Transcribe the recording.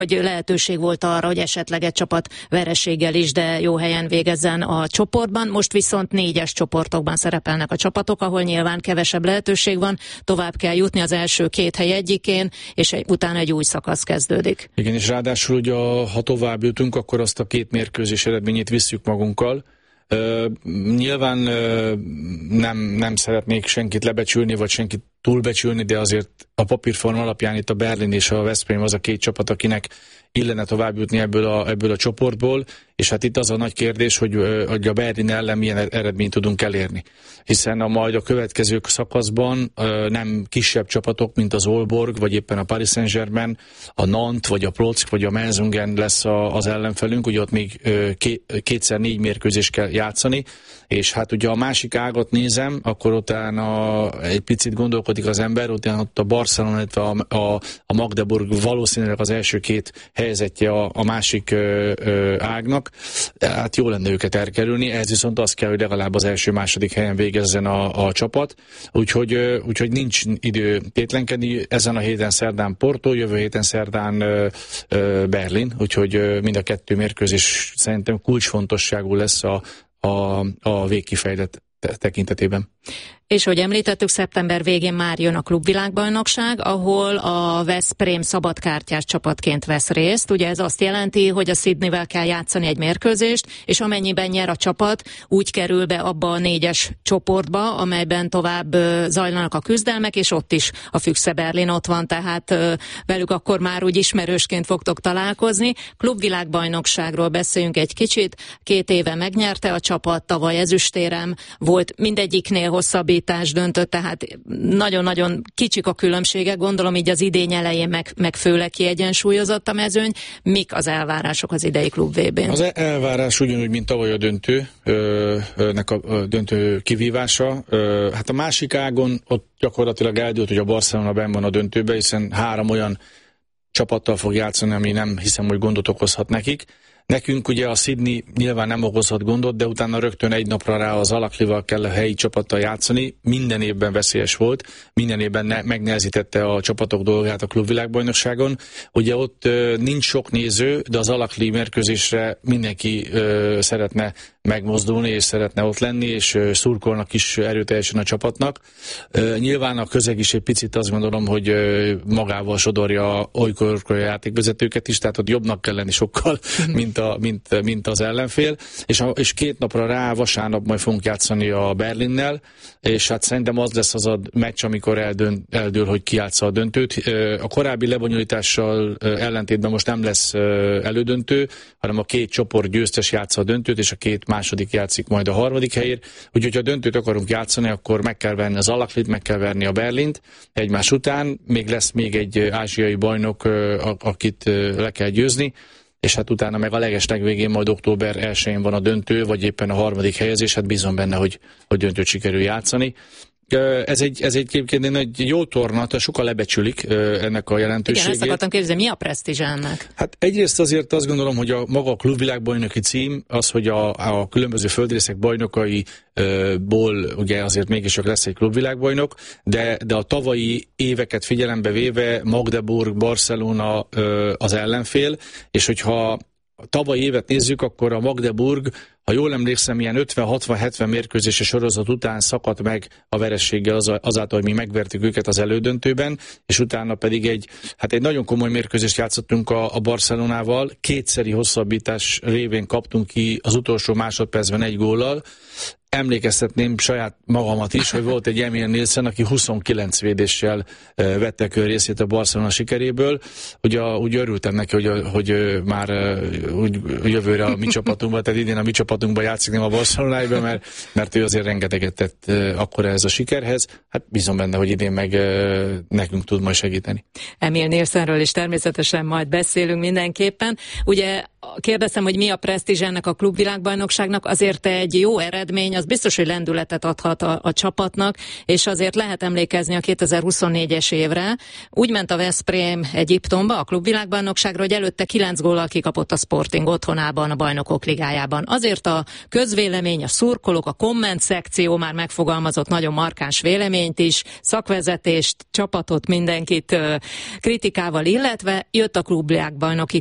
hogy lehetőség volt arra, hogy esetleg egy csapat vereséggel is, de jó helyen végezzen a csoportban. Most viszont 4-es csoportokban szerepelnek a csapatok, ahol nyilván kevesebb lehetőség van, tovább kell jutni az első 2 hely egyikén, és utána egy új szakasz kezdődik. Igen, és ráadásul, hogy ha tovább jutunk, akkor azt a 2 mérkőzés eredményét visszük magunkkal. Nyilván nem szeretnék senkit lebecsülni, vagy senkit túlbecsülni, de azért a papírforma alapján itt a Berlin és a Veszprém az a 2 csapat, akinek illene tovább jutni ebből a csoportból, és hát itt az a nagy kérdés, hogy a Berlin ellen milyen eredményt tudunk elérni. Hiszen majd a következő szakaszban nem kisebb csapatok, mint az Aalborg, vagy éppen a Paris Saint-Germain, a Nantes, vagy a Plock, vagy a Menzungen lesz az ellenfelünk, ugye ott még 2x4 mérkőzés kell játszani, és hát ugye a másik ágat nézem, akkor utána egy picit gondolkodik az ember, utána ott a Barcelona, illetve a Magdeburg valószínűleg az első 2 helyezettje a másik ágnak. Hát jó lenne őket elkerülni, ehhez viszont az kell, hogy legalább az első-második helyen végezzen a csapat, úgyhogy nincs idő tétlenkedni. Ezen a héten szerdán Porto, jövő héten szerdán Berlin, úgyhogy mind a 2 mérkőzés szerintem kulcsfontosságú lesz a végkifejlet tekintetében. És hogy említettük, szeptember végén már jön a klubvilágbajnokság, ahol a Veszprém szabadkártyás csapatként vesz részt. Ugye ez azt jelenti, hogy a Sydneyvel kell játszani egy mérkőzést, és amennyiben nyer a csapat, úgy kerül be abba a 4-es csoportba, amelyben tovább zajlanak a küzdelmek, és ott is a Füchse Berlin ott van, tehát velük akkor már úgy ismerősként fogtok találkozni. Klubvilágbajnokságról beszéljünk egy kicsit. 2 éve megnyerte a csapat, tavaly ezüstérem volt, mindegyiknél hosszabbítás döntött, tehát nagyon-nagyon kicsik a különbségek, gondolom így az idény elején meg főleg kiegyensúlyozott a mezőny. Mik az elvárások az idei klub VB-n? Az elvárás ugyanúgy, mint tavaly a döntő kivívása. Hát a másik ágon ott gyakorlatilag eldőlt, hogy a Barcelona benn van a döntőbe, hiszen 3 olyan csapattal fog játszani, ami nem hiszem, hogy gondot okozhat nekik. Nekünk ugye a Sydney nyilván nem okozhat gondot, de utána rögtön egy napra rá az Al-Ahlival kell a helyi csapattal játszani. Minden évben veszélyes volt, minden évben megnehezítette a csapatok dolgát a klubvilágbajnokságon. Ugye ott nincs sok néző, de az Al-Ahli mérkőzésre mindenki szeretne megmozdulni, és szeretne ott lenni, és szurkolnak is erőteljesen a csapatnak. Nyilván a közeg is egy picit azt gondolom, hogy magával sodorja olykor a játékvezetőket is, tehát ott jobbnak kell lenni sokkal, mint az ellenfél. És 2 napra rá, vasárnap majd fogunk játszani a Berlinnel, és hát szerintem az lesz az a meccs, amikor eldől, hogy ki játsza a döntőt. A korábbi lebonyolítással ellentétben most nem lesz elődöntő, hanem a 2 csoport győztes játsza a döntőt, és a 2 második játszik majd a 3. helyért. Úgyhogy ha döntőt akarunk játszani, akkor meg kell verni az Al-Ahlit, meg kell verni a Berlint egymás után. Lesz még egy ázsiai bajnok, akit le kell győzni, és hát utána meg a legeslegvégén majd október 1-én van a döntő, vagy éppen a 3. helyezés, hát bízom benne, hogy döntőt sikerül játszani. Ez egy jó torna, tehát sokkal lebecsülik ennek a jelentőségét. Igen, ezt akartam kérdezni, mi a presztízs ennek? Hát egyrészt azért azt gondolom, hogy maga a klubvilágbajnoki cím, az, hogy a különböző földrészek bajnokaiból ugye azért mégiscsak lesz egy klubvilágbajnok, de a tavalyi éveket figyelembe véve Magdeburg, Barcelona az ellenfél, és hogyha a tavalyi évet nézzük, akkor a Magdeburg, ha jól emlékszem, ilyen 50-60-70 mérkőzéses sorozat után szakadt meg a verességgel azáltal, hogy mi megvertük őket az elődöntőben, és utána pedig egy nagyon komoly mérkőzést játszottunk a Barcelonával, 2-szeri hosszabbítás révén kaptunk ki az utolsó másodpercben 1 góllal. Emlékeztetném saját magamat is, hogy volt egy Emil Nielsen, aki 29 védéssel vette kör részét a Barcelona sikeréből. Ugye úgy örültem neki, hogy már úgy jövőre a mi csapatunkban, tehát idén a mi csapatunkban játszik, nem a Barcelonájban, mert ő azért rengeteget tett akkor ez a sikerhez. Hát bízom benne, hogy idén meg nekünk tud majd segíteni. Emil Nielsenről is természetesen majd beszélünk mindenképpen. Ugye kérdeztem, hogy mi a presztízs ennek a klubvilágbajnokságnak, azért egy jó eredmény, az biztos, hogy lendületet adhat a csapatnak, és azért lehet emlékezni a 2024-es évre. Úgy ment a Veszprém Egyiptomba, a klubvilágbajnokságra, hogy előtte 9 góllal kikapott a Sporting otthonában, a Bajnokok Ligájában. Azért azért a közvélemény, a szurkolók, a komment szekció már megfogalmazott nagyon markáns véleményt is, szakvezetést, csapatot, mindenkit kritikával illetve, jött a klubvilágbajnoki